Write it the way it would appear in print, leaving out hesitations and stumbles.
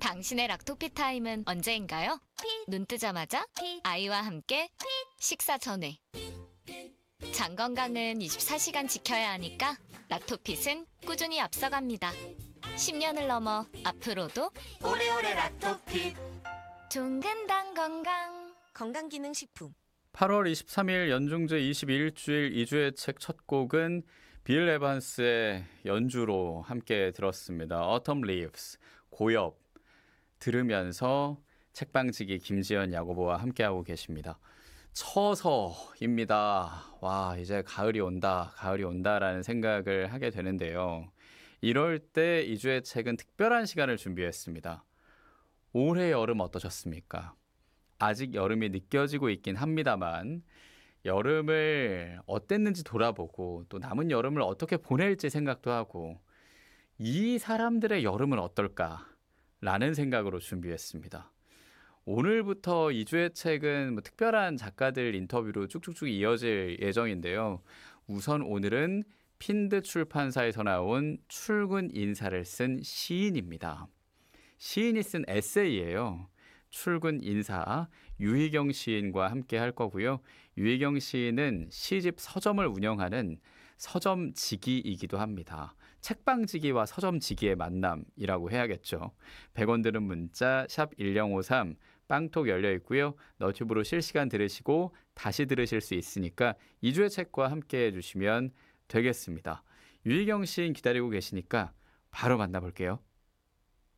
당신의 락토피 타임은 언제인가요? 눈 뜨자마자? 아이와 함께? 식사 전에? 장 건강은 24시간 지켜야 하니까 락토핏은 꾸준히 앞서갑니다. 10년을 넘어 앞으로도 오래오래 락토핏 종근당 건강. 건강기능식품 8월 23일 연중제 21주일 2주의 책 첫 곡은 빌 에반스의 연주로 함께 들었습니다. Autumn Leaves, 고엽 들으면서 책방지기 김지연 야고보와 함께하고 계십니다. 처서입니다. 와, 이제 가을이 온다라는 생각을 하게 되는데요. 이럴 때 2주의 책은 특별한 시간을 준비했습니다. 올해 여름 어떠셨습니까? 아직 여름이 느껴지고 있긴 합니다만 여름을 어땠는지 돌아보고 또 남은 여름을 어떻게 보낼지 생각도 하고 이 사람들의 여름은 어떨까라는 생각으로 준비했습니다. 오늘부터 2주의 책은 특별한 작가들 인터뷰로 쭉쭉쭉 이어질 예정인데요. 우선 오늘은 핀드 출판사에서 나온 출근 인사를 쓴 시인입니다. 시인이 쓴 에세이예요. 출근 인사, 유희경 시인과 함께 할 거고요. 유희경 시인은 시집 서점을 운영하는 서점지기이기도 합니다. 책방지기와 서점지기의 만남이라고 해야겠죠. 100원 드는 문자 샵 1053 빵톡 열려 있고요. 너튜브로 실시간 들으시고 다시 들으실 수 있으니까 2주의 책과 함께 해주시면 되겠습니다. 유희경 시인 기다리고 계시니까 바로 만나볼게요.